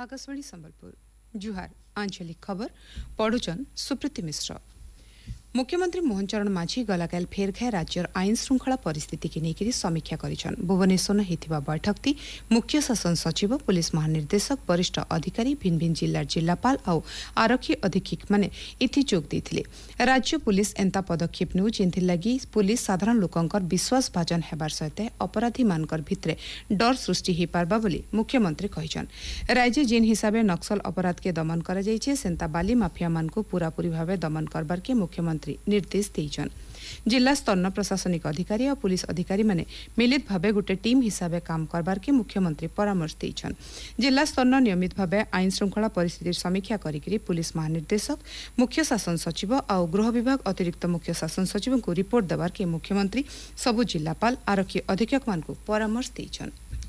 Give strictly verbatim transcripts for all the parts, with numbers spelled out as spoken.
आकाशवाणी संबलपुर जुहार आंचलिक खबर पढ़ुचन सुप्रीति मिश्र। मुख्यमंत्री मोहन चरण माझी गलाकाल फेरखाए राज्यर आईन श्रृंखला परिस्थिति की लेकर समीक्षा करिछन। भुवनेश्वर हिथिबा बैठक ती मुख्य शासन सचिव पुलिस महानिर्देशक वरिष्ठ अधिकारी भिन्न भिन्न जिल्ला जिल्लापाल और आरक्षी अधीक्षक माने इथि जोग देथिले। राज्य पुलिस एंता पदक्षेप नेउ जिंथि लगी पुलिस साधारण लोकंकर विश्वास भाजन हेबार सहित अपराधी मानकर भितरे डर सृष्टि ही पारबा बोली मुख्यमंत्री कहिछन। राज्य जिन हिसाबे नक्सल अपराध के दमन करा जाइछे सेंता बाली माफिया मान को पूरापूरी भावे दमन करबार के मुख्यमंत्री निर्देश देइछन। जिला स्तर प्रशासनिक अधिकारी और पुलिस अधिकारी माने मिलित भावे गोटे टीम हिसाबे काम करबार के मुख्यमंत्री परामर्श देइछन। जिला स्तर नियमित भावे आईन श्रृंखला परिस्थिति समीक्षा करिकरी पुलिस महानिर्देशक मुख्य शासन सचिव और गृह विभाग अतिरिक्त मुख्य शासन सचिव को रिपोर्ट देवार के मुख्यमंत्री सबु जिलापाल आरक्षी अधीक्षक मान को परामर्श देइछन।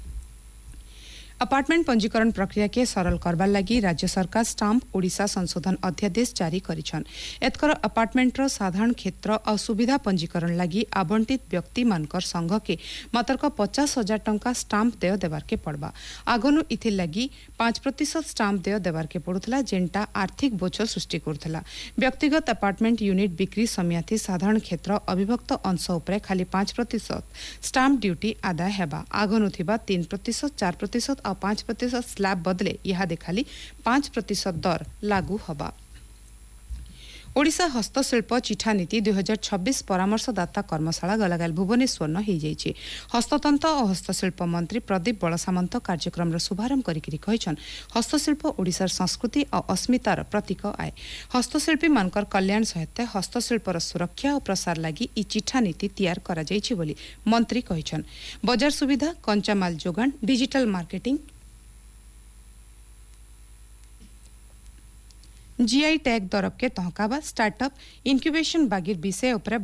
अपार्टमेंट पंजीकरण प्रक्रिया के सरल करबार लगी राज्य सरकार स्टाम्प ओडिशा संशोधन अध्यादेश जारी करिछन। एतकर अपार्टमेंट रो साधारण क्षेत्र और सुविधा पंजीकरण लगी आवंटित व्यक्ति मानकर संघ के मात्र पचास हजार टंका स्टाम्प देय देवार के पड़बा। आगनु इथि लगी पांच प्रतिशत स्टाम्प देय देवार के पड़ुथला जेंटा आर्थिक बोझ सृष्टि करथला। व्यक्तिगत अपार्टमेंट यूनिट बिक्री समियाथी साधारण क्षेत्र अविभक्त अंश उपरे खाली पांच प्रतिशत स्टाम्प ड्यूटी आदाय हेबा। आगनु थिबा तीन प्रतिशत चार प्रतिशत और पांच प्रतिशत स्लैब बदले यह खाली पांच प्रतिशत दर लागू हबा। ओडिशा हस्तशिल्प चिठा नीति दुई हजार छब्बीस परामर्शदाता कर्मशाला गलागाल भुवनेश्वर न हो जाइए। हस्ततंत्र और हस्तशिल्प मंत्री प्रदीप बड़ सामंत कार्यक्रम शुभारंभ करिकरी कहिछन हस्तशिल्प ओडिशार संस्कृति और अस्मितार प्रतीक आए। हस्तशिल्पी मानकर कल्याण सहित हस्तशिल्पर सुरक्षा और प्रसार लगी ई चिठा नीति तैयार करा जाइछि बोली मंत्री कहिछन। बजार सुविधा कंचामाल जोगाण डिजिटल मार्केटिंग जीआई टैग दरब के तहकाबा स्टार्टअप इनक्यूबेशन बागिर विषय उपरे